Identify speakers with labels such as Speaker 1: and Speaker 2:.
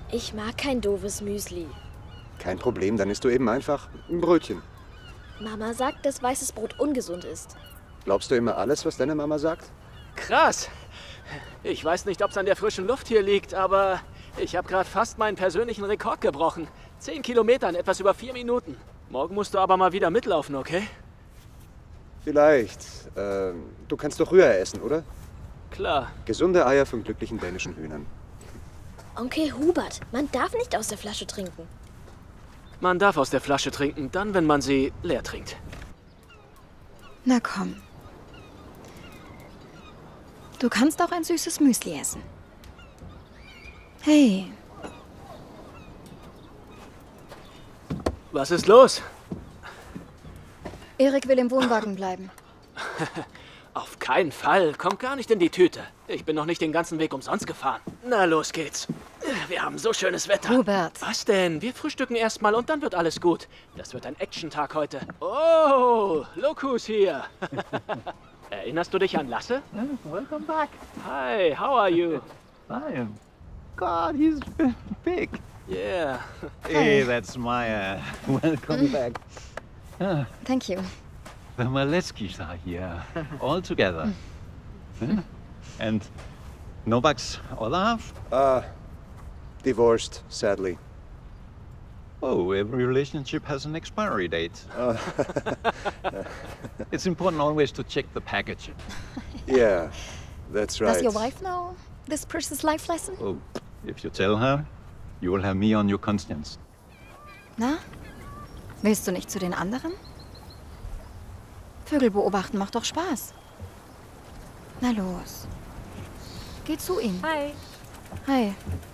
Speaker 1: Ich mag kein doofes Müsli.
Speaker 2: Kein Problem, dann isst du eben einfach ein Brötchen.
Speaker 1: Mama sagt, dass weißes Brot ungesund ist.
Speaker 2: Glaubst du immer alles, was deine Mama sagt?
Speaker 3: Krass. Ich weiß nicht, ob es an der frischen Luft hier liegt, aber ich habe gerade fast meinen persönlichen Rekord gebrochen. 10 Kilometer in etwas über 4 Minuten. Morgen musst du aber mal wieder mitlaufen, okay?
Speaker 2: Vielleicht. Du kannst doch Rührei essen, oder?
Speaker 3: Klar.
Speaker 2: Gesunde Eier von glücklichen dänischen Hühnern.
Speaker 1: Onkel Hubert, man darf nicht aus der Flasche trinken.
Speaker 3: Man darf aus der Flasche trinken, dann, wenn man sie leer trinkt.
Speaker 4: Na komm. Du kannst auch ein süßes Müsli essen. Hey,
Speaker 3: Was ist los?
Speaker 4: Erik will im Wohnwagen bleiben.
Speaker 3: Auf keinen Fall. Kommt gar nicht in die Tüte. Ich bin noch nicht den ganzen Weg umsonst gefahren. Na, los geht's. Wir haben so schönes Wetter.
Speaker 4: Hubert.
Speaker 3: Was denn? Wir frühstücken erstmal und dann wird alles gut. Das wird ein Action-Tag heute. Oh, look who's here. Erinnerst du dich an Lasse?
Speaker 5: Welcome back.
Speaker 3: Hi, how are you?
Speaker 5: I am. God, he's big.
Speaker 3: Yeah.
Speaker 5: Hey, that's Maya. Welcome back.
Speaker 4: Thank you.
Speaker 5: The Maletskis are here, all together. Huh? And Novak's other half?
Speaker 2: Divorced, sadly.
Speaker 5: Oh, every relationship has an expiry date. It's important always to check the package.
Speaker 2: Yeah, that's right.
Speaker 4: Does your wife know this precious life lesson?
Speaker 5: Oh, if you tell her, you will have me on your conscience.
Speaker 4: Na? Willst du nicht zu den anderen? Vögel beobachten macht doch Spaß. Na los. Geh zu ihm.
Speaker 1: Hi.
Speaker 4: Hi.